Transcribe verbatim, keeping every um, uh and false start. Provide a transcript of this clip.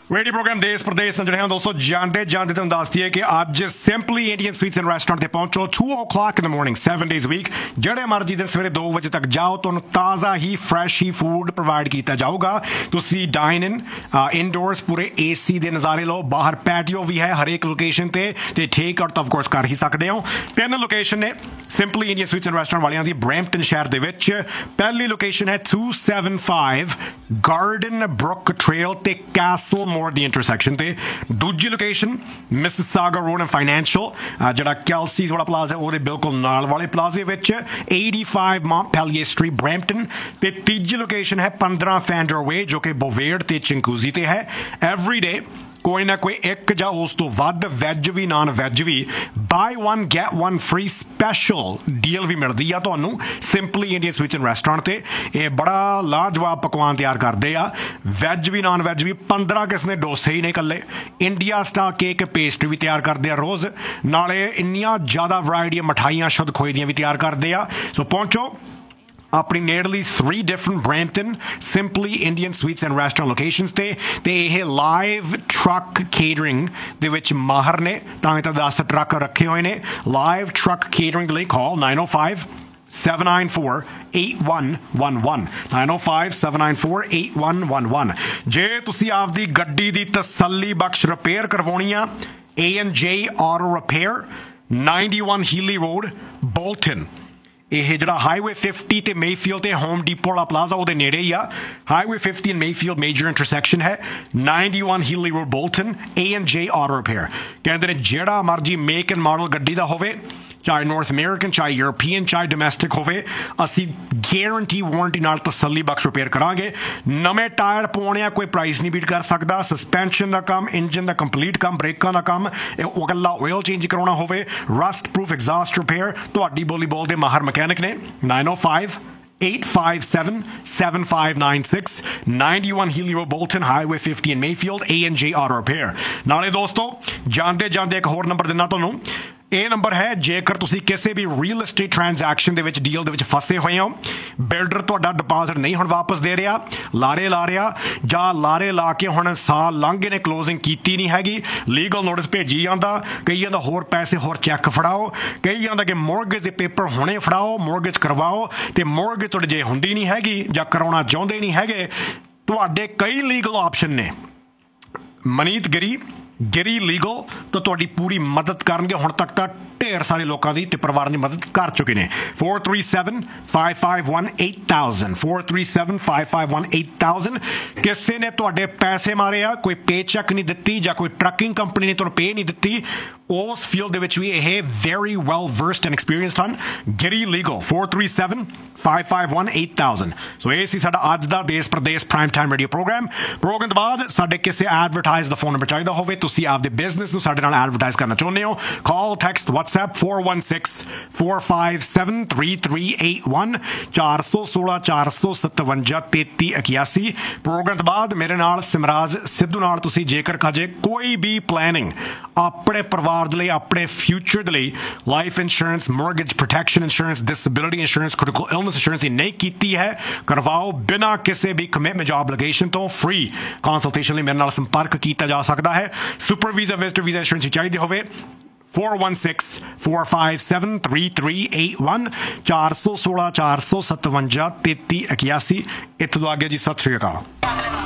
radio programme देश प्रदेश ਜਿਹੜੇ ਹਾਂ ਦੋਸਤੋ ਜਾਂਦੇ ਜਾਂਦੇ ਤੁਹਾਨੂੰ ਦੱਸ ਦਈਏ ਕਿ ਅੱਜ simply Indian sweets and restaurant ਤੇ ਪਹੁੰਚੋ two o'clock in the morning seven days a week ਜਿਹੜੇ ਮਰਜ਼ੀ ਦਿਨ ਸਵੇਰੇ ਦੋ ਵਜੇ ਤੱਕ ਜਾਓ ਤੁਹਾਨੂੰ ਤਾਜ਼ਾ ਹੀ ਫਰੈਸ਼ ਹੀ ਫੂਡ ਪ੍ਰੋਵਾਈਡ ਕੀਤਾ ਜਾਊਗਾ ਤੁਸੀਂ ਡਾਈਨ ਇਨ ਇਨਡੋਰਸ ਪੂਰੇ ਏਸੀ ਦੇ ਨਜ਼ਾਰੇ ਲਓ ਬਾਹਰ ਪੈਟੀਓ ਵੀ ਹੈ ਹਰੇਕ ਲੋਕੇਸ਼ਨ ਤੇ ਤੇ ਟੇਕ ਆਊਟ ਆਫ ਕੋਰਸ ਕਰ ਹੀ ਸਕਦੇ ਹੋ ਤਿੰਨ ਲੋਕੇਸ਼ਨ ਨੇ simply Indian sweets and restaurant ਵਾਲਿਆਂ ਦੀ ਬਰੈਂਪਟਨ ਸ਼ਹਿਰ ਦੇ ਵਿੱਚ ਪਹਿਲੀ ਲੋਕੇਸ਼ਨ ਹੈ two seventy-five garden Brook trail ਤੇ ਕੈਸਲ ਮੋਰ ਦੀ ਇੰਟਰਸੈਕਸ਼ਨ ਤੇ ਦੂਜੀ location Mississauga road and financial ਜਿਹੜਾ ਕੈਲਸੀਜ਼ ਵਾਲਾ ਪਲਾਜ਼ਾ ਉਹਦੇ ਬਿਲਕੁਲ ਨਾਲ ਵਾਲੇ ਪਲਾਜ਼ੇ ਵਿੱਚ eighty-five ਮੌਂਟਪੈਲੀਏ ਸਟਰੀਟ ਬਰੈਂਪਟਨ ਤੇ ਤੀਜੀ ਲੋਕੇਸ਼ਨ ਹੈ fifteen ਫੈਂਡਰ ਵੇ ਜੋ ਕਿ ਬੋਵੇਡ ਤੇ ਚਿੰਕੂਜ਼ੀ ਤੇ ਹੈ ਐਵਰੀ ਡੇ ਕੋਈ ਨਾ ਕੋਈ ਇੱਕ ਜਾਂ ਉਸ ਤੋਂ ਵੱਧ ਵੈਜ ਵੀ ਨਾਨ ਵੈਜ ਵੀ ਬਾਈ one get one free special deal ਵੀ ਮਿਲਦੀ ਆ ਤੁਹਾਨੂੰ simply Indian sweets and restaurant ਤੇ ਇਹ ਬੜਾ ਲਾਜਵਾਬ ਪਕਵਾਨ ਤਿਆਰ ਕਰਦੇ ਆ ਵੈਜ ਵੀ ਨਾਨ ਵੈਜ ਵੀ ਪੰਦਰਾਂ ਕਿਸਮ ਦੇ ਡੋਸੇ ਹੀ ਨੇ ਇਕੱਲੇ ਇੰਡੀਆ ਸਟਾਈਲ ਕੇਕ ਪੇਸਟਰੀ ਵੀ ਤਿਆਰ ਕਰਦੇ ਆ ਰੋਜ਼ ਨਾਲੇ ਇੰਨੀਆਂ ਜ਼ਿਆਦਾ ਵਰਾਇਟੀਆਂ ਮਠਾਈਆਂ ਸ਼ੁੱਧ ਖੋਏ ਦੀਆਂ ਵੀ ਤਿਆਰ ਕਰਦੇ ਆ ਸੋ ਪਹੁੰਚੋ ਆਪਣੀ ਨੇੜਲੀ three different Brampton Simply Indian Sweets and Restaurant locations ਤੇ ਤੇ ਇਹ ਲਾਈਵ ਟਰੱਕ ਕੇਟਰਿੰਗ ਦੇ ਵਿੱਚ ਮਾਹਰ ਨੇ ਤਾਂ ਤਾਂ ਦਸ ਟਰੱਕ ਰੱਖੇ ਹੋਏ ਨੇ ਲਾਈਵ ਟਰੱਕ ਕੇਟਰਿੰਗ ਲਈ ਕਾਲ nine oh five seven nine four eight one one one nine oh five seven nine four eight one one one ਜੇ ਤੁਸੀਂ ਆਪਦੀ ਗੱਡੀ ਦੀ ਤਸੱਲੀ ਬਖਸ਼ ਰਿਪੇਅਰ ਕਰਵਾਉਣੀ ਆ A and J Auto Repair ninety-one Healy Road Bolton ਇਹ ਜਿਹੜਾ ਹਾਈਵੇ fifty ਤੇ ਮੇਫੀਲਡ ਤੇ ਹੋਮ ਡੀਪੋ ਵਾਲਾ ਪਲਾਜ਼ਾ ਉਹਦੇ ਨੇੜੇ ਹੀ ਆ highway fifty and Mayfield major intersection ਹੈ ninety-one ਹੀਲੀ road Bolton A and J Auto Repair ਕਹਿੰਦੇ ਨੇ ਜਿਹੜਾ ਮਰਜੀ ਮੇਕ ਐਂਡ ਮਾਡਲ ਗੱਡੀ ਦਾ ਹੋਵੇ ਚਾਹੇ ਨਾਰਥ ਅਮਰੀਕਨ ਚਾਹੇ ਯੂਰਪੀਅਨ ਚਾਹੇ ਡੋਮੈਸਟਿਕ ਹੋਵੇ ਅਸੀਂ ਗਾਰੰਟੀ ਵਾਰੰਟੀ ਨਾਲ ਤਸੱਲੀ ਬਖਸ਼ ਰਿਪੇਅਰ ਕਰਾਂਗੇ ਨਵੇਂ ਟਾਇਰ ਪਾਉਣਿਆ ਕੋਈ ਪ੍ਰਾਈਸ ਨਹੀਂ ਬੀਟ ਕਰ ਸਕਦਾ ਸਸਪੈਂਸ਼ਨ ਦਾ ਕੰਮ ਇੰਜਨ ਦਾ ਕੰਪਲੀਟ ਕੰਮ ਬ੍ਰੇਕਾਂ ਦਾ ਕੰਮ ਉਹ ਇਕੱਲਾ ਆਇਲ ਚੇਂਜ ਕਰਾਉਣਾ ਹੋਵੇ ਰਸਟ ਪ੍ਰੂਫ ਐਗਜ਼ਾਸਟ ਰਿਪੇਅਰ ਤੁਹਾਡੀ ਬੋਲੀ ਬੋਲ ਦੇ ਮਾਹਰ ਮਕੈਨਿਕ ਨੇ nine oh five eight five seven seven five nine six ninety-one Healy Road Bolton Highway fifty in Mayfield A and J Auto Repair ਨਾਲੇ ਦੋਸਤੋ ਜਾਂਦੇ ਜਾਂਦੇ ਇੱਕ ਹੋਰ ਨੰਬਰ ਦਿੰਦਾ ਤੁਹਾਨੂੰ ਇਹ ਨੰਬਰ ਹੈ ਜੇਕਰ ਤੁਸੀਂ ਕਿਸੇ ਵੀ ਰੀਅਲ ਏਸਟੇਟ ਟ੍ਰਾਂਜੈਕਸ਼ਨ ਦੇ ਵਿੱਚ ਡੀਲ ਦੇ ਵਿੱਚ ਫਸੇ ਹੋਏ ਹੋ ਬਿਲਡਰ ਤੁਹਾਡਾ ਡਿਪੋਜ਼ਿਟ ਨਹੀਂ ਹੁਣ ਵਾਪਸ ਦੇ ਰਿਹਾ ਲਾਰੇ ਲਾ ਰਿਹਾ ਜਾਂ ਲਾਰੇ ਲਾ ਕੇ ਹੁਣ ਸਾਲ ਲੰਘ ਗਏ ਨੇ ਕਲੋਜ਼ਿੰਗ ਕੀਤੀ ਨਹੀਂ ਹੈਗੀ ਲੀਗਲ ਨੋਟਿਸ ਭੇਜੀ ਜਾਂਦਾ ਕਈਆਂ ਦਾ ਹੋਰ ਪੈਸੇ ਹੋਰ ਚੈੱਕ ਫੜਾਓ ਕਈਆਂ ਦਾ ਕਿ ਮੋਰਗੇਜ ਦੇ ਪੇਪਰ ਹੁਣੇ ਫੜਾਓ ਮੋਰਗੇਜ ਕਰਵਾਓ ਤੇ ਮੋਰਗੇਜ ਤੁਹਾਡੇ ਜੇ ਹੁੰਦੀ ਨਹੀਂ ਹੈਗੀ ਜਾਂ ਕਰਾਉਣਾ ਚਾਹੁੰਦੇ ਨਹੀਂ ਹੈਗੇ ਤੁਹਾਡੇ ਕਈ ਲੀਗਲ ਆਪਸ਼ਨ ਨੇ ਮਨੀਤ ਗਿਰੀ ਗਿਰੀ ਲੀਗਲ ਤਾਂ ਤੁਹਾਡੀ ਪੂਰੀ ਮਦਦ ਕਰਨਗੇ ਹੁਣ ਤੱਕ ਤਾਂ ਢੇਰ ਸਾਰੇ ਲੋਕਾਂ ਦੀ ਤੇ ਪਰਿਵਾਰ ਦੀ ਮਦਦ ਕਰ ਚੁੱਕੇ ਨੇ four three seven five five one eight thousand four three seven five five one eight thousand ਕਿਸੇ ਨੇ ਤੁਹਾਡੇ ਪੈਸੇ ਮਾਰੇ ਆ ਕੋਈ ਪੇ ਚੈੱਕ ਨਹੀਂ ਦਿੱਤੀ ਜਾਂ ਕੋਈ ਟਰੱਕਿੰਗ ਕੰਪਨੀ ਨੇ ਤੁਹਾਨੂੰ ਪੇ ਨਹੀਂ ਦਿੱਤੀ ਉਸ ਫੀਲਡ ਦੇ ਵਿੱਚ ਵੀ ਇਹ ਵੈਰੀ ਵੈਲ ਵਰਸਡ ਐਂਡ ਐਕਸਪੀਰੀਅੰਸਡ ਹਨ ਗਿਰੀ legal four three seven five five one eight thousand ਸੋ ਇਹ ਸੀ ਸਾਡਾ ਅੱਜ ਦਾ ਦੇਸ਼ Pradesh prime time radio programme programme ਤੋਂ ਬਾਅਦ ਸਾਡੇ ਕਿਸੇ ਐਡਵਰਟਾਈਜ਼ ਦਾ ਫੋਨ ਨੰਬਰ ਚਾਹੀਦਾ ਹੋਵੇ ਤੁਸੀਂ ਆਪਦੇ ਬਿਜ਼ਨਸ ਨੂੰ ਸਾਡੇ ਨਾਲ ਐਡਵਰਟਾਈਜ਼ ਕਰਨਾ ਚਾਹੁੰਦੇ ਹੋ ਕਾਲ text WhatsApp four one six four five seven three three eight one ਚਾਰ ਸੌ ਸੋਲਾਂ ਚਾਰ ਸੌ ਸਤਵੰਜਾ ਤੇਤੀ ਇਕਿਆਸੀ ਪ੍ਰੋਗਰਾਮ ਤੋਂ ਬਾਅਦ ਮੇਰੇ ਨਾਲ ਸਿਮਰਾਜ ਸਿੱਧੂ ਨਾਲ ਤੁਸੀਂ ਜੇਕਰ ਕਜੇ ਕੋਈ ਵੀ ਪਲੈਨਿੰਗ ਆਪਣੇ ਪਰਿਵਾਰ ਦੇ ਲਈ ਆਪਣੇ ਫਿਊਚਰ ਦੇ ਲਈ life insurance mortgage protection insurance disability insurance critical illness insurance ਦੀ ਨਹੀਂ ਕੀਤੀ ਹੈ ਕਰਵਾਓ ਬਿਨਾਂ ਕਿਸੇ ਵੀ ਕਮਿਟਮੈਂਟ ਜਾਂ ਆਬਲੀਗੇਸ਼ਨ ਤੋਂ ਫ੍ਰੀ ਕੰਸਲਟੇਸ਼ਨ ਲਈ ਮੇਰੇ ਨਾਲ ਸੰਪਰਕ ਕੀਤਾ ਜਾ ਸਕਦਾ ਹੈ super visa visitor visa insurance ਚਾਹੀਦੀ ਹੋਵੇ four one six four five seven three three eight one ਚਾਰ ਸੌ ਸੋਲਾਂ ਚਾਰ ਸੌ ਸਤਵੰਜਾ ਤੇਤੀ ਇਕਿਆਸੀ ਇੱਥੋਂ ਤੋਂ ਅੱਗੇ ਜੀ ਸਤਿ ਸ਼੍ਰੀ ਅਕਾਲ